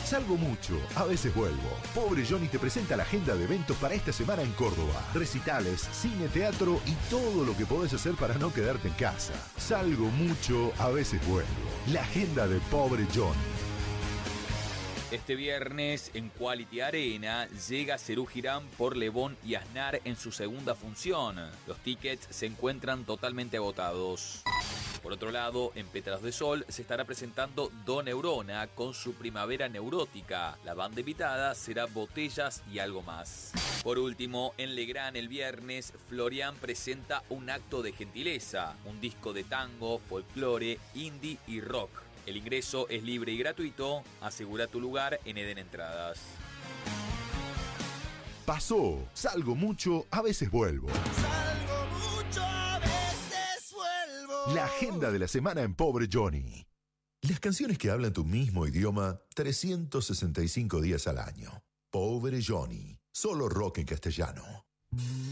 Salgo mucho, a veces vuelvo. Pobre Johnny te presenta la agenda de eventos para esta semana en Córdoba. Recitales, cine, teatro y todo lo que podés hacer para no quedarte en casa. Salgo mucho, a veces vuelvo. La agenda de Pobre Johnny. Este viernes en Quality Arena llega Serú Girán por Lebón y Aznar en su segunda función. Los tickets se encuentran totalmente agotados. Por otro lado, en Petras de Sol se estará presentando Do Neurona con su Primavera Neurótica. La banda invitada será Botellas y algo más. Por último, en Legrand el viernes, Florian presenta Un acto de gentileza, un disco de tango, folclore, indie y rock. El ingreso es libre y gratuito. Asegura tu lugar en Eden Entradas. Pasó, salgo mucho, a veces vuelvo. Salgo mucho, a veces vuelvo. La agenda de la semana en Pobre Johnny. Las canciones que hablan tu mismo idioma 365 días al año. Pobre Johnny, solo rock en castellano.